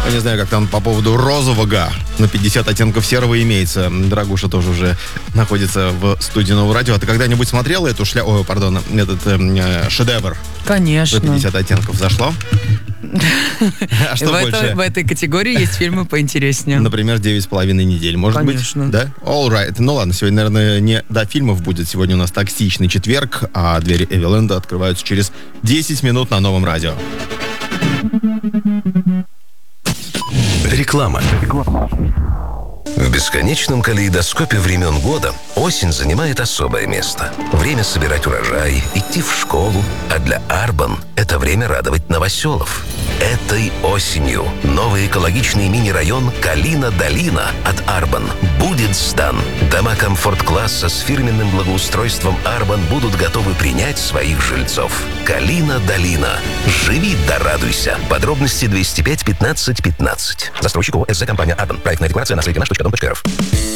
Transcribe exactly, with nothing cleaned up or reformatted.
Я не знаю, как там по поводу розового. На пятьдесят оттенков серого имеется. Дорогуша тоже уже находится в студии Нового радио. А ты когда-нибудь смотрела эту шля... Ой, пардон, этот э, шедевр? Конечно. пятьдесят оттенков зашло? А что в, больше? это, в этой категории есть фильмы поинтереснее. Например, девять с половиной недель, может Конечно. быть? Да? All right. Ну ладно, сегодня, наверное, не до фильмов будет. Сегодня у нас токсичный четверг, а двери Эвиленда открываются через десять минут на Новом радио. Реклама. В бесконечном калейдоскопе времен года осень занимает особое место. Время собирать урожай, идти в школу, а для Арбан это время радовать новоселов. Этой осенью новый экологичный мини-район Калина-Долина от Арбан будет сдан. Дома комфорт-класса с фирменным благоустройством Арбан будут готовы принять своих жильцов. Калина-Долина. Живи да радуйся. Подробности двести пять пятнадцать пятнадцать. Застройщик ООО «СЗ Компания Арбан». Проектная декларация на сайте наш точка дом точка эр эф.